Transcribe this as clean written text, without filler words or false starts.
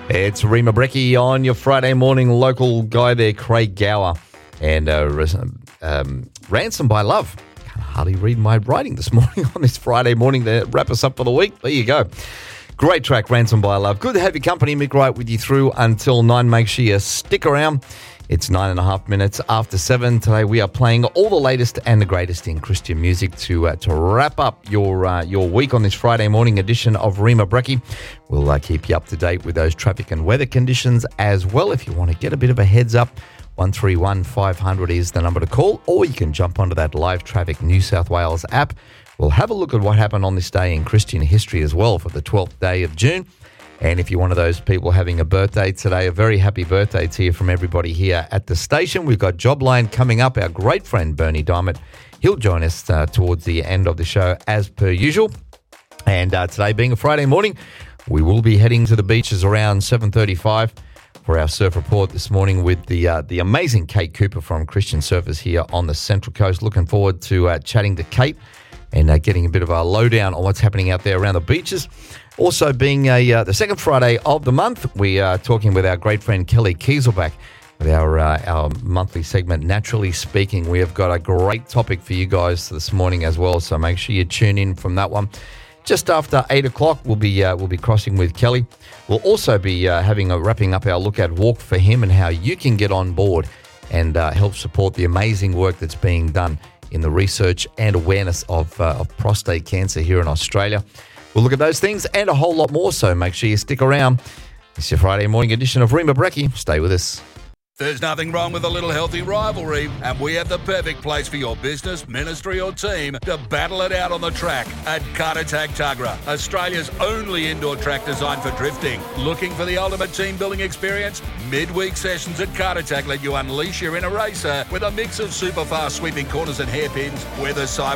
It's Rima Breckie on your Friday morning. Local guy there, Craig Gower. And Ransom by Love. I can hardly read my writing this morning on this Friday morning to wrap us up for the week. There you go. Great track, Ransom by Love. Good to have your company. Mick Wright with you through until 9. Make sure you stick around. It's 9.5 minutes after 7. Today we are playing all the latest and the greatest in Christian music to wrap up your week on this Friday morning edition of Rima Breckie. We'll keep you up to date with those traffic and weather conditions as well. If you want to get a bit of a heads up, 131 500 is the number to call, or you can jump onto that Live Traffic New South Wales app. We'll have a look at what happened on this day in Christian history as well for the 12th day of June. And if you're one of those people having a birthday today, a very happy birthday to you from everybody here at the station. We've got Jobline coming up. Our great friend Bernie Diamond, he'll join us towards the end of the show as per usual. And today being a Friday morning, we will be heading to the beaches around 7:35 for our surf report this morning with the amazing Kate Cooper from Christian Surfers here on the Central Coast. Looking forward to chatting to Kate and getting a bit of a lowdown on what's happening out there around the beaches. Also being the second Friday of the month, we are talking with our great friend Kelly Kieselbach with our monthly segment, Naturally Speaking. We have got a great topic for you guys this morning as well, so make sure you tune in from that one. Just after 8 o'clock, we'll be crossing with Kelly. We'll also be wrapping up our look at Walk for Him and how you can get on board and help support the amazing work that's being done in the research and awareness of prostate cancer here in Australia. We'll look at those things and a whole lot more, so make sure you stick around. It's your Friday morning edition of Rima Breckie. Stay with us. There's nothing wrong with a little healthy rivalry, and we have the perfect place for your business, ministry or team to battle it out on the track at Kartatag Tuggerah, Australia's only indoor track designed for drifting. Looking for the ultimate team building experience? Midweek sessions at Kartatag let you unleash your inner racer with a mix of super fast sweeping corners and hairpins, weather side